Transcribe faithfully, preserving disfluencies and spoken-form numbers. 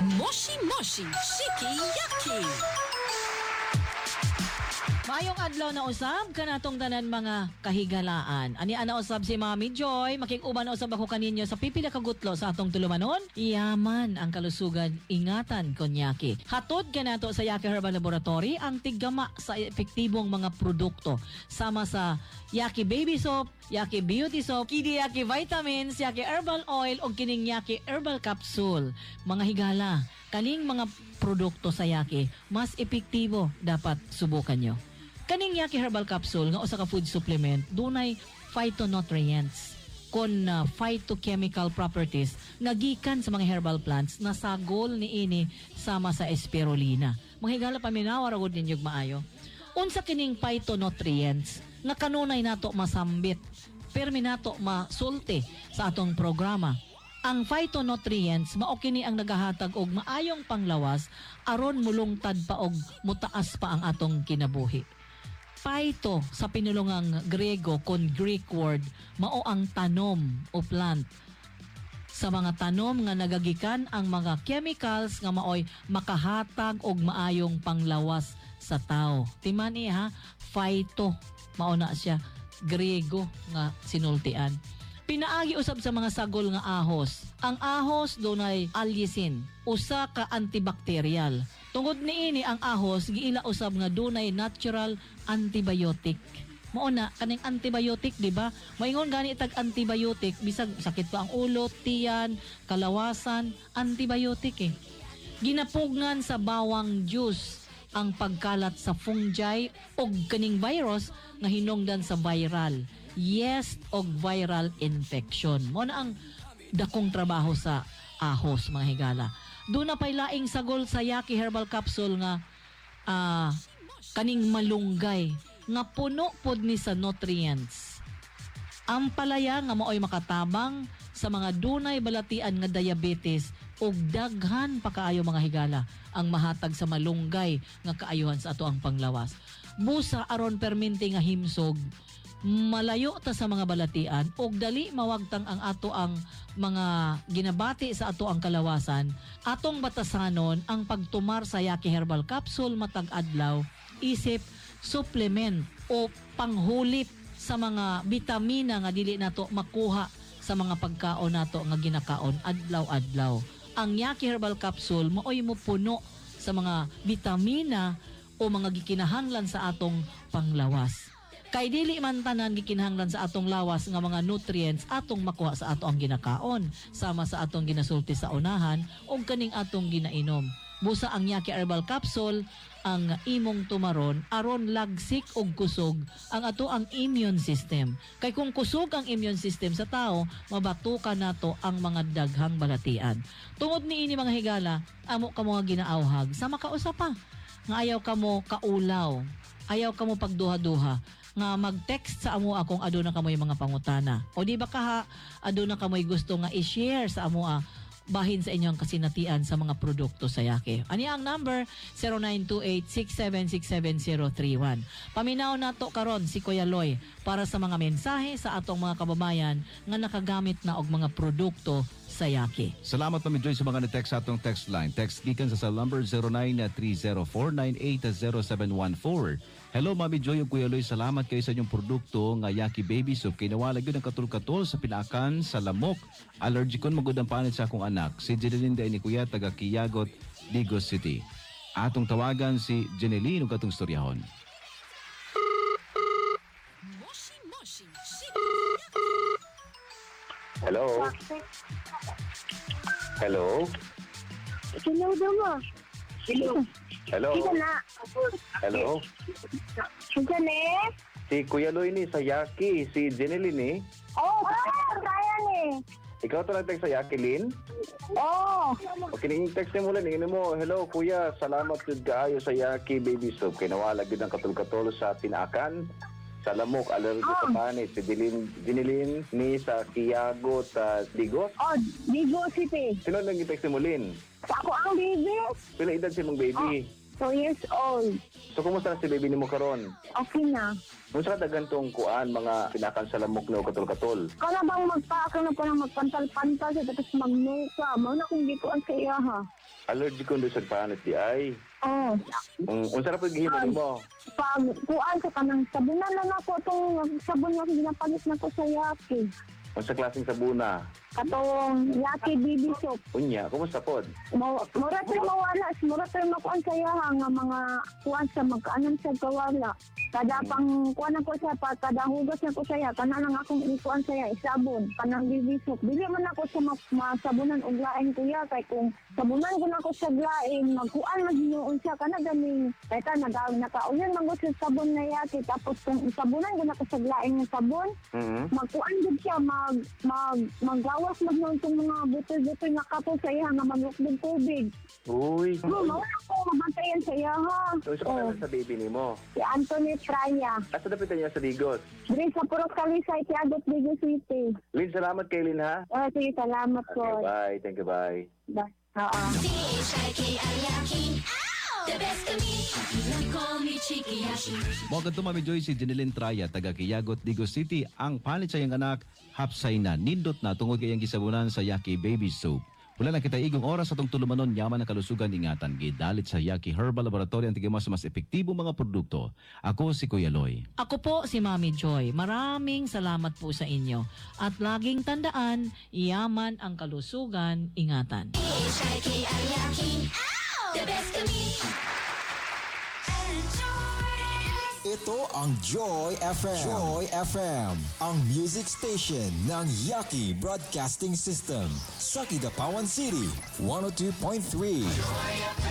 Moshi Moshi Shiki Yaki. Maayong adlaw na usab kanatong tanan mga kahigalaan. Ani ana usab si Mami Joy, makig-uban usab ako kaninyo sa pipila ka gutlo sa atong tulumanon. Iyaman ang kalusugan, ingatan konyaki. Hatod kanato sa Yaki Herbal Laboratory ang tiggama sa epektibong mga produkto sama sa Yaki Baby Soap, Yaki Beauty Soap, Kidi Yaki Vitamins, Yaki Herbal Oil o kining Yaki Herbal Capsule. Mga higala, kaning mga produkto sa Yaki mas epektibo, dapat subukan nyo. Kaning Yaki Herbal Capsule nga usa ka food supplement dunay phytonutrients kon uh, phytochemical properties nga gikan sa mga herbal plants na sagol niini sama sa spirulina. Mga higala paminaw ra gud ninyo maayo. Unsa kining phytonutrients nga kanunay nato masambit, permi nato masulti sa atong programa. Ang phytonutrients mao kini ang nagahatag og maayong panglawas aron mulungtad pa og mutaas pa ang atong kinabuhi. Phyto sa pinulungang Grego kon Greek word mao ang tanom o plant. Sa mga tanom nga nagagikan ang mga chemicals nga maoy makahatag og maayong panglawas sa tao. Timan iya ha, phyto mao na siya Grego nga sinultian. Pinaagi usab sa mga sagol nga ahos. Ang ahos dunay allicin, usa ka antibacterial. Tungod niini ang ahos giila usab nga dunay natural antibiotic. Mao na kaning antibiotic, di ba? Moingon gani tag antibiotic bisag sakit pa ang ulo, tiyan, kalawasan, antibiotic eh. Ginapugngan sa bawang juice ang pagkalat sa fungi og kaning virus nga hinungdan sa viral yeast og viral infection. Mao na ang dakong trabaho sa ahos, mga higala. Doon na pay laing sagol sa Yaki Herbal Capsule nga uh, kaning malunggay nga puno pod ni sa nutrients. Ang palaya nga maoy makatabang sa mga dunay balatian nga diabetes ug daghan pa kaayo, mga higala, ang mahatag sa malunggay nga kaayuhan sa ato ang panglawas. Busa aron perminti nga himsog, malayo ta sa mga balatian ug dali mawagtang ang ato ang mga ginabati sa ato ang kalawasan. Atong batasanon ang pagtumar sa Yaki Herbal Capsule matag adlaw isip supplement o panghulip sa mga bitamina nga dili nato makuha sa mga pagkaon nato nga ginakaon adlaw-adlaw. Ang Yaki Herbal Capsule maoy mo puno sa mga bitamina o mga gikinahanglan sa atong panglawas. Kay dili man tanan gikinahanglan sa atong lawas nga mga nutrients atong makuha sa ato ang ginakaon sama sa atong ginasulti sa unahan o kaning atong ginainom. Busa ang Yaki Herbal Capsule ang imong tumaron aron lagsik og kusog ang ato ang immune system. Kay kung kusog ang immune system sa tao, mabatukan nato ang mga daghang balatian. Tungod niini, mga higala, amo ka mo nga ginaawhag sa makausap pa nga ayaw ka mo kaulaw, ayaw ka mo pagduha-duha nga mag-text sa amo akong aduna kamoy mga pangutana. O di ba kaha aduna kamoy gusto nga i-share sa amo a bahin sa inyong kasinatian sa mga produkto sa Yaki. Ani ang number zero nine two eight six seven six seven zero three one. Paminaw nato karon si Kuya Loy para sa mga mensahe sa atong mga kababayan nga nakagamit na og mga produkto sa Yaki. Salamat Mami Joy sa mga na-text sa atong text line. Text gikan sa cell number zero nine three zero four nine eight zero seven one four. Hello Mami Joy ug Kuya Loy, salamat kayo sa inyong produkto nga Yaki Baby Soap. Kay nawala gyud ang katul-katul sa pinaakan sa lamok. Allergicon magud ang panit sa akong anak. Si Jeneline ni Kuya taga Kiyagot, Digos City. Atong tawagan si Jeneline ug katong storyahon. Moshi Moshi Shiki Yaki. Hello? Hello? Hello daw. Hello. Hello? Sige na. Hello? Sige na. Si Kuya Loy ni sa Yaki, si Jeneline ni. Oh, kaya ni. Ikaw to nag-text sa Yaki, Lin? Oh. Okay, nang text ni mo lang, ingin mo, hello Kuya, salamat yun kaayo sa Yaki Baby Soap. Kay nawala yun ang katul-katul sa pinaakan, sa lamok, alergy sa panit. Si Jeneline ni sa Kiyago, sa Digos. Oh, Digo City. Sino nang i-text ni mo, Lin? Ako ang baby. Pila edad si mong baby? Two years old. So, kumusta na si baby ni mo karon? Okay na. Kung sa dagan tong kuan, mga pinakan sa lamok na katul-katul. Ka na bang magpaaka na po ng magpantal-pantal tapos magnuka? Mauna kung di ko ang sa iya ha. Allergic ko doon sa panit di ay. Oh. Um, unsa ra pag gihimo mo? Pag kuan sa kanang sabunan lang ako itong sabon nga ginapalit na ko sa Yaki. Unsa klaseng sabuna? Katong Yaki baby soap. Unya, kumusta pod? Mo mura tayo mawala, mura tayo makuan sa yaha nga mga kuan sa magkaanan sa kawala. Kada pang kuan ako sa pa, kada hugas na ko saya, kana lang akong ikuan saya, isabon, kanang baby soap. Dili man ako sa ma- masabunan og laing kuya kay kung sabunan ko na ako sa laing, magkuan man hinuon siya kana ganing. Kay ta nag nakauyon man ko sa sabon na Yaki tapos kung sabunan ko na ko sa laing nga sabon, Mhm. magkuan gud siya mag mag maggawas mag itong mga butol-butol nga kapo sa iya nga maglukbog tubig. Uy. Oh, mawala ko mabantayan sa iya ha. Unsa Oh, pa sa baby nimo? si Anthony Traya. Asa dapitan niya sa Digos? Diri sa Puro Kalisay, Tiagot, Ligo City. Lin, salamat kay Lin ha. Oh, sige, salamat Okay, po. bye. Thank you, bye. Bye. Oo. C H I K I Yaki. The best of me. You call me Cheeky Yaki. Mo kadto Mami Joy si Jeneline Traya taga Kiyagot, Digos City ang palit sa iyang anak hapsay na nindot na tungod kay iyang gisabunan sa Yaki Baby Soap. Wala na kita igong oras atong tulumanon yaman ang kalusugan ingatan gidalit sa Yaki Herbal Laboratory ang tigmas mas epektibo mga produkto. Ako si Kuya Loy. Ako po si Mami Joy. Maraming salamat po sa inyo. At laging tandaan, yaman ang kalusugan, ingatan. C H I K I Yaki. The best of me. Ito ang Joy F M. Joy F M, ang music station ng Yaki Broadcasting System sa Kidapawan City, one oh two point three.